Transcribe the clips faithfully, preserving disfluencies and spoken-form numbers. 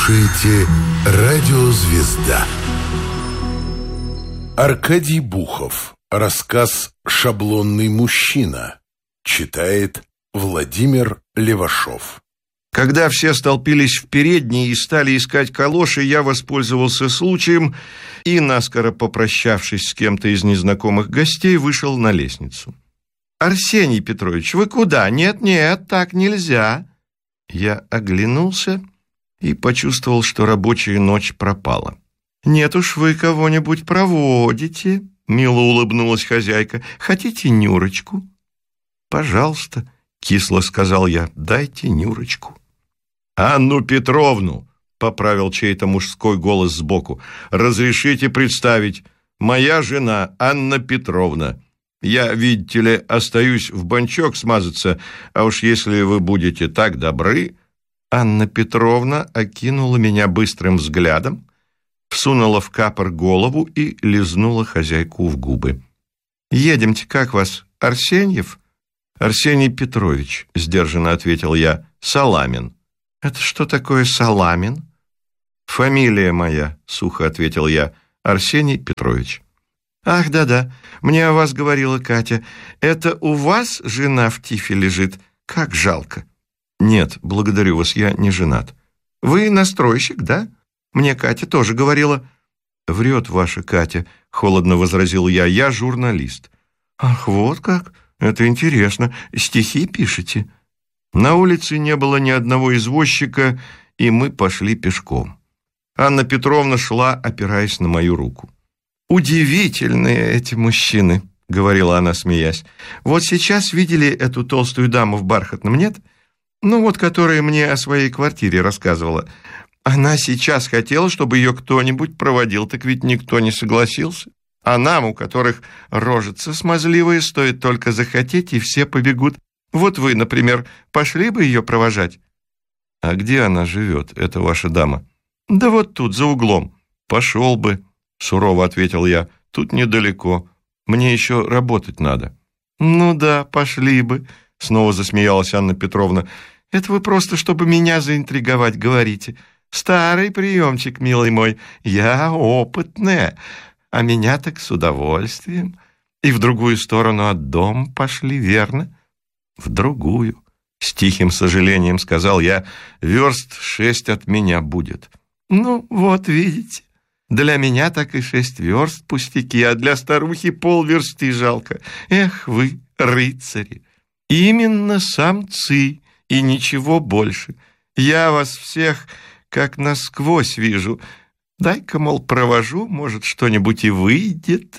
слушаете «Радио Звезда». Аркадий Бухов. Рассказ «Шаблонный мужчина». Читает Владимир Левашов. Когда все столпились в передней и стали искать калоши, я воспользовался случаем и, наскоро попрощавшись с кем-то из незнакомых гостей, вышел на лестницу. «Арсений Петрович, вы куда? Нет-нет, так нельзя!» Я оглянулся и почувствовал, что рабочая ночь пропала. «Нет уж, вы кого-нибудь проводите», — мило улыбнулась хозяйка. «Хотите Нюрочку?» «Пожалуйста», — кисло сказал я, — «дайте Нюрочку». «Анну Петровну», — поправил чей-то мужской голос сбоку, — «разрешите представить, моя жена Анна Петровна. Я, видите ли, остаюсь в банчок смазаться, а уж если вы будете так добры...» Анна Петровна окинула меня быстрым взглядом, всунула в капор голову и лизнула хозяйку в губы. «Едемте, как вас, Арсеньев?» «Арсений Петрович», — сдержанно ответил я, — «Саламин». «Это что такое Саламин?» «Фамилия моя», — сухо ответил я, — «Арсений Петрович». «Ах, да-да, мне о вас говорила Катя. Это у вас жена в тифе лежит? Как жалко». «Нет, благодарю вас, я не женат». «Вы настройщик, да? Мне Катя тоже говорила». «Врет ваша Катя», — холодно возразил я, — «я журналист». «Ах, вот как? Это интересно. Стихи пишете?» На улице не было ни одного извозчика, и мы пошли пешком. Анна Петровна шла, опираясь на мою руку. «Удивительные эти мужчины», — говорила она, смеясь. «Вот сейчас видели эту толстую даму в бархатном, нет? Ну вот, которая мне о своей квартире рассказывала. Она сейчас хотела, чтобы ее кто-нибудь проводил, так ведь никто не согласился. А нам, у которых рожица смазливая, стоит только захотеть, и все побегут. Вот вы, например, пошли бы ее провожать?» «А где она живет, эта ваша дама?» «Да вот тут, за углом». «Пошел бы», — сурово ответил я, — «тут недалеко. Мне еще работать надо». «Ну да, пошли бы», — снова засмеялась Анна Петровна. «Это вы просто, чтобы меня заинтриговать, говорите. Старый приемчик, милый мой, я опытная, а меня так с удовольствием. И в другую сторону от дома пошли, верно?» «В другую», — с тихим сожалением сказал я, — «верст шесть от меня будет». «Ну, вот видите, для меня так и шесть верст пустяки, а для старухи полверсты жалко. Эх вы, рыцари! Именно самцы и ничего больше. Я вас всех как насквозь вижу. Дай-ка, мол, провожу, может, что-нибудь и выйдет».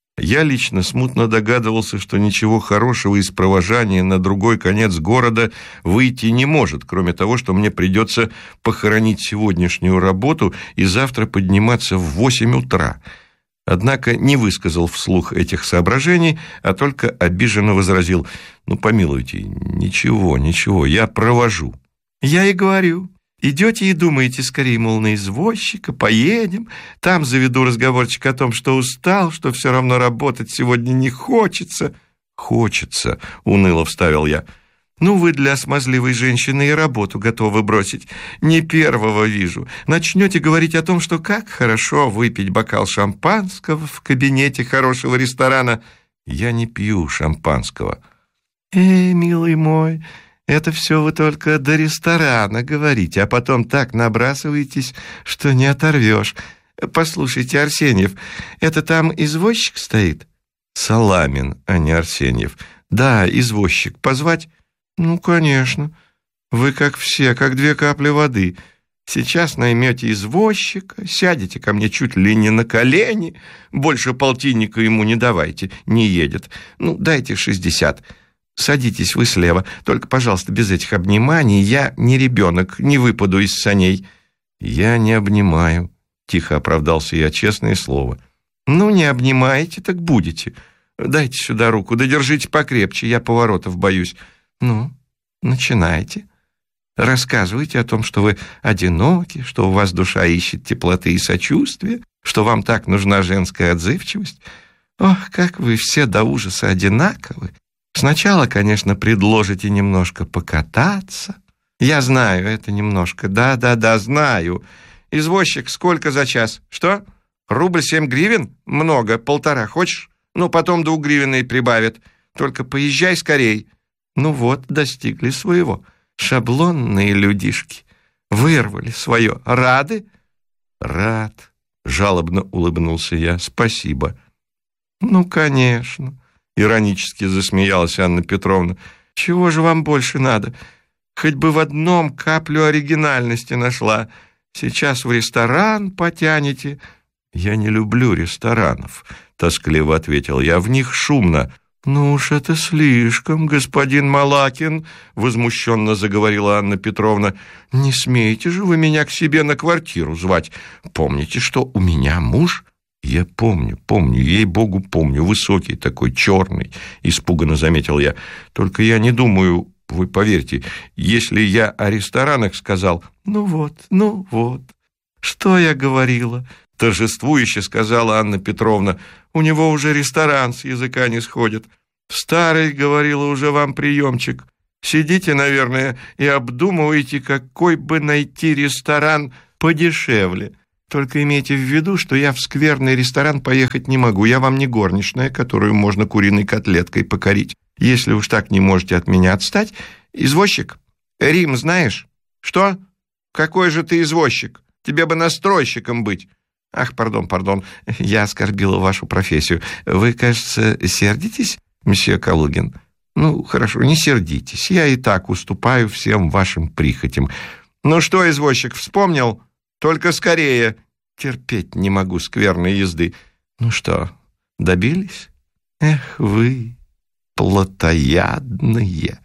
Я лично смутно догадывался, что ничего хорошего из провожания на другой конец города выйти не может, кроме того, что мне придется похоронить сегодняшнюю работу и завтра подниматься в восемь утра. Однако не высказал вслух этих соображений, а только обиженно возразил: «Ну, помилуйте, ничего, ничего, я провожу». «Я и говорю. Идете и думаете, скорее, мол, на извозчика, поедем, там заведу разговорчик о том, что устал, что все равно работать сегодня не хочется». «Хочется», — уныло вставил я. «Ну, вы для смазливой женщины и работу готовы бросить. Не первого вижу. Начнете говорить о том, что как хорошо выпить бокал шампанского в кабинете хорошего ресторана». «Я не пью шампанского». «Эй, милый мой, это все вы только до ресторана говорите, а потом так набрасываетесь, что не оторвешь. Послушайте, Арсеньев, это там извозчик стоит?» «Саламин, а не Арсеньев. Да, извозчик. Позвать?» «Ну, конечно. Вы как все, как две капли воды. Сейчас наймете извозчика, сядете ко мне чуть ли не на колени, больше полтинника ему не давайте, не едет. Ну, дайте шестьдесят. Садитесь вы слева, только, пожалуйста, без этих обниманий, я не ребенок, не выпаду из саней». «Я не обнимаю», — тихо оправдался я, честное слово. «Ну, не обнимаете, так будете. Дайте сюда руку, да держите покрепче, я поворотов боюсь. Ну, начинайте. Рассказывайте о том, что вы одиноки, что у вас душа ищет теплоты и сочувствия, что вам так нужна женская отзывчивость. Ох, как вы все до ужаса одинаковы. Сначала, конечно, предложите немножко покататься, Я знаю, это немножко. Да-да-да, знаю. Извозчик, сколько за час? Что? Рубль семь гривен? Много, полтора. Хочешь? Ну, потом двугривенные прибавят. Только поезжай скорей. Ну вот, достигли своего. Шаблонные людишки. Вырвали свое. Рады? Рад. Жалобно улыбнулся я. Спасибо. Ну, конечно. Иронически засмеялась Анна Петровна. Чего же вам больше надо? Хоть бы в одном каплю оригинальности нашла. Сейчас в ресторан потянете. Я не люблю ресторанов, тоскливо ответил я. В них шумно. Ну уж это слишком, господин Малакин, возмущенно заговорила Анна Петровна. Не смеете же вы меня к себе на квартиру звать. Помните, что у меня муж? Я помню, помню, ей-богу, помню. Высокий такой, черный, испуганно заметил я. Только я не думаю, вы поверьте, если я о ресторанах сказал... Ну вот, ну вот, что я говорила? Торжествующе сказала Анна Петровна. У него уже ресторан с языка не сходит. Старый, говорила, уже вам приемчик. Сидите, наверное, и обдумываете, какой бы найти ресторан подешевле. Только имейте в виду, что я в скверный ресторан поехать не могу. Я вам не горничная, которую можно куриной котлеткой покорить. Если уж так не можете от меня отстать... Извозчик, Рим знаешь? Что? Какой же ты извозчик? Тебе бы настройщиком быть. Ах, пардон, пардон, я оскорбила вашу профессию. Вы, кажется, сердитесь, месье Калугин? Ну, хорошо, не сердитесь. Я и так уступаю всем вашим прихотям. Ну что, извозчик, вспомнил? Только скорее. Терпеть не могу скверной езды. Ну что, добились? Эх вы, плотоядные.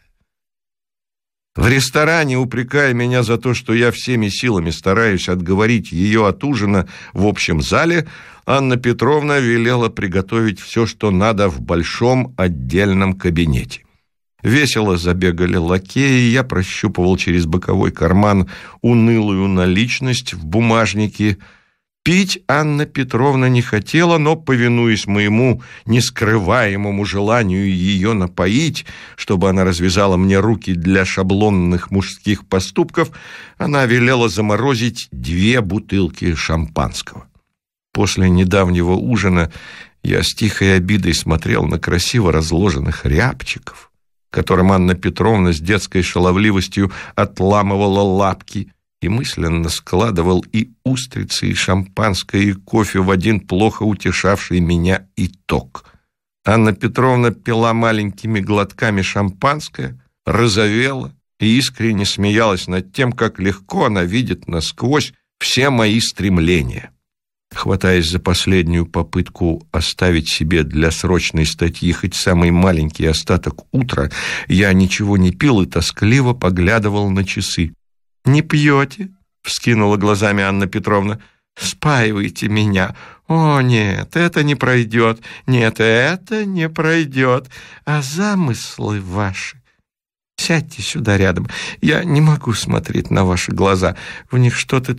В ресторане, упрекая меня за то, что я всеми силами стараюсь отговорить ее от ужина в общем зале, Анна Петровна велела приготовить все, что надо в большом отдельном кабинете. Весело забегали лакеи, я прощупывал через боковой карман унылую наличность в бумажнике. Пить Анна Петровна не хотела, но, повинуясь моему нескрываемому желанию ее напоить, чтобы она развязала мне руки для шаблонных мужских поступков, она велела заморозить две бутылки шампанского. После недавнего ужина я с тихой обидой смотрел на красиво разложенных рябчиков, которым Анна Петровна с детской шаловливостью отламывала лапки, и мысленно складывал и устрицы, и шампанское, и кофе в один плохо утешавший меня итог. Анна Петровна пила маленькими глотками шампанское, розовела и искренне смеялась над тем, как легко она видит насквозь все мои стремления. Хватаясь за последнюю попытку оставить себе для срочной статьи хоть самый маленький остаток утра, я ничего не пил и тоскливо поглядывал на часы. «Не пьете?» — вскинула глазами Анна Петровна. «Спаивайте меня. О, нет, это не пройдет. Нет, это не пройдет. А замыслы ваши? Сядьте сюда рядом. Я не могу смотреть на ваши глаза. В них что-то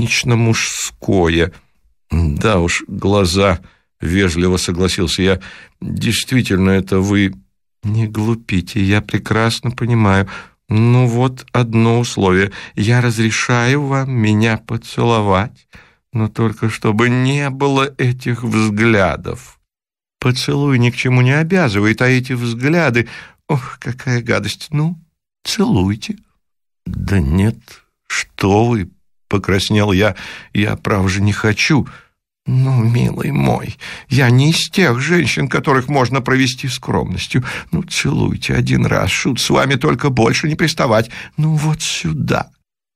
цинично-мужское». «Да уж, глаза», — вежливо согласился я. «Действительно, это вы...» «Не глупите, я прекрасно понимаю. Ну вот одно условие. Я разрешаю вам меня поцеловать, но только чтобы не было этих взглядов. Поцелуй ни к чему не обязывает, а эти взгляды... Ох, какая гадость! Ну, целуйте». «Да нет, что вы!» — покраснел я. «Я, право же, не хочу». «Ну, милый мой, я не из тех женщин, которых можно провести скромностью. Ну, целуйте один раз, шут с вами, только больше не приставать. Ну, вот сюда».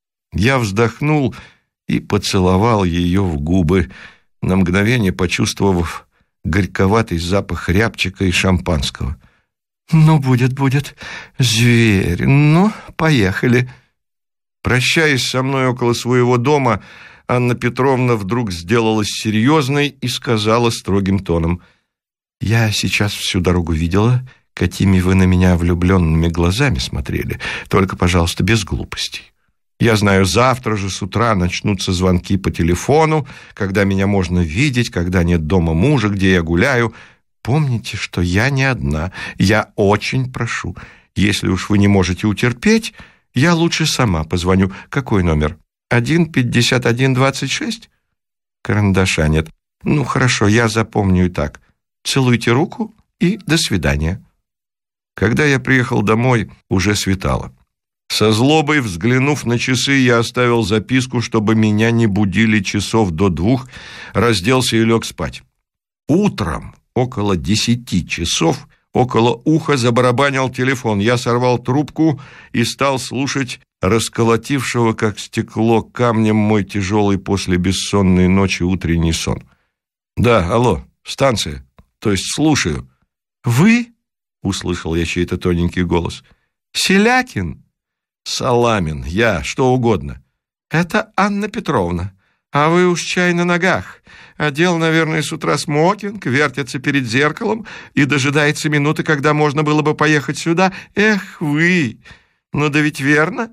Я вздохнул и поцеловал ее в губы, на мгновение почувствовав горьковатый запах рябчика и шампанского. «Ну, будет, будет, зверь, ну, поехали». Прощаясь со мной около своего дома, Анна Петровна вдруг сделалась серьезной и сказала строгим тоном: «Я сейчас всю дорогу видела, какими вы на меня влюбленными глазами смотрели. Только, пожалуйста, без глупостей. Я знаю, завтра же с утра начнутся звонки по телефону, когда меня можно видеть, когда нет дома мужа, где я гуляю. Помните, что я не одна. Я очень прошу, если уж вы не можете утерпеть, Я лучше сама позвоню. Какой номер? один пятьдесят один двадцать шесть? Карандаша нет. Ну, хорошо, я запомню и так. Целуйте руку и до свидания. Когда я приехал домой, уже светало. Со злобой, взглянув на часы, я оставил записку, чтобы меня не будили часов до двух, разделся и лег спать. Утром, около десяти часов, около уха забарабанил телефон. Я сорвал трубку и стал слушать расколотившего, как стекло, камнем мой тяжелый после бессонной ночи утренний сон. «Да, алло, станция, то есть слушаю». «Вы?» — услышал я чей-то тоненький голос. «Селякин?» «Саламин, я, что угодно». «Это Анна Петровна. А вы уж чай на ногах. Одел, наверное, с утра смокинг, вертится перед зеркалом и дожидается минуты, когда можно было бы поехать сюда. Эх вы! Ну да ведь верно?»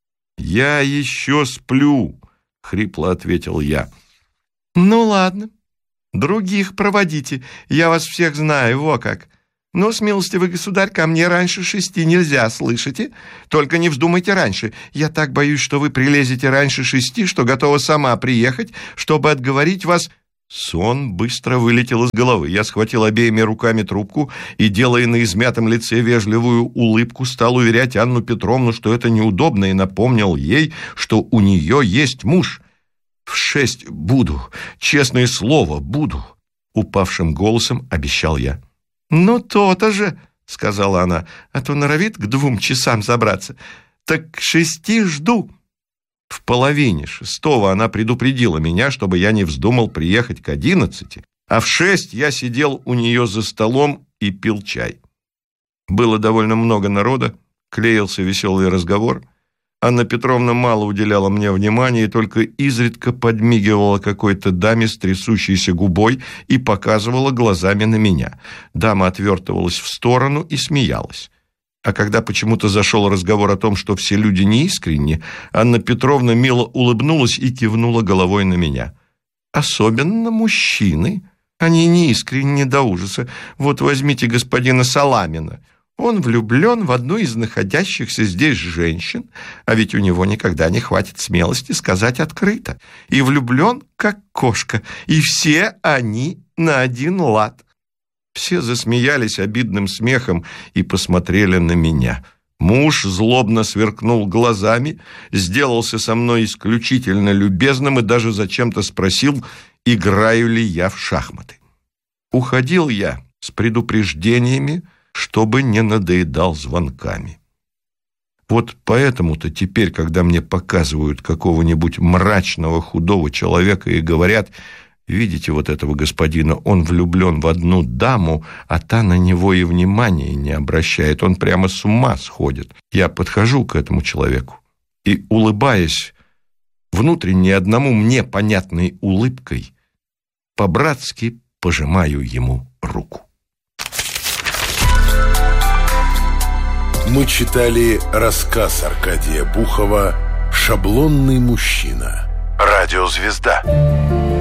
«Я еще сплю», — хрипло ответил я. «Ну ладно, других проводите. Я вас всех знаю, во как. Ну, смилостивый государь, ко мне раньше шести нельзя, слышите? Только не вздумайте раньше. Я так боюсь, что вы прилезете раньше шести, что готова сама приехать, чтобы отговорить вас». Сон быстро вылетел из головы. Я схватил обеими руками трубку и, делая на измятом лице вежливую улыбку, стал уверять Анну Петровну, что это неудобно, и напомнил ей, что у нее есть муж. «В шесть буду, честное слово, буду», — упавшим голосом обещал я. «Ну, то-то же», — сказала она, — «а то норовит к двум часам забраться. Так к шести жду». В половине шестого она предупредила меня, чтобы я не вздумал приехать к одиннадцати, а в шесть я сидел у нее за столом и пил чай. Было довольно много народа, клеился веселый разговор. Анна Петровна мало уделяла мне внимания и только изредка подмигивала какой-то даме с трясущейся губой и показывала глазами на меня. Дама отвертывалась в сторону и смеялась. А когда почему-то зашел разговор о том, что все люди неискренни, Анна Петровна мило улыбнулась и кивнула головой на меня. «Особенно мужчины. Они неискренни до ужаса. Вот возьмите господина Саламина. Он влюблен в одну из находящихся здесь женщин, а ведь у него никогда не хватит смелости сказать открыто. И влюблен, как кошка, и все они на один лад». Все засмеялись обидным смехом и посмотрели на меня. Муж злобно сверкнул глазами, сделался со мной исключительно любезным и даже зачем-то спросил, играю ли я в шахматы. Уходил я с предупреждениями, чтобы не надоедал звонками. Вот поэтому-то теперь, когда мне показывают какого-нибудь мрачного худого человека и говорят: «Видите вот этого господина, он влюблен в одну даму, а та на него и внимания не обращает, он прямо с ума сходит». Я подхожу к этому человеку и, улыбаясь, внутренне одному мне понятной улыбкой, по-братски пожимаю ему руку. Мы читали рассказ Аркадия Бухова «Шаблонный мужчина». Радиозвезда.